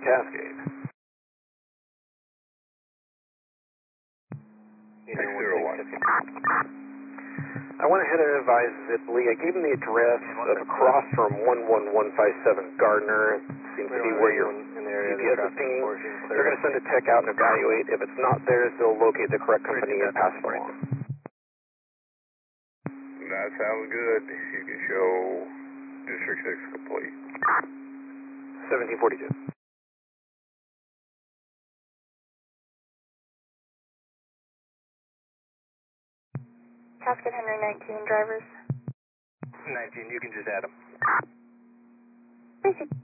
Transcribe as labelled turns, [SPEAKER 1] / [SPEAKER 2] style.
[SPEAKER 1] Cascade.
[SPEAKER 2] 601.
[SPEAKER 1] I went ahead and advised Zipley. I gave him the address of across from 11157 Gardner. Seems to be where your GPS is pinging. They're going to send a tech out and evaluate. If it's not theirs, they'll locate the correct company and pass it along.
[SPEAKER 2] That sounds good. You can show District 6 complete.
[SPEAKER 1] 1742.
[SPEAKER 3] Cascade Henry 19 drivers.
[SPEAKER 2] 19, you can just add them.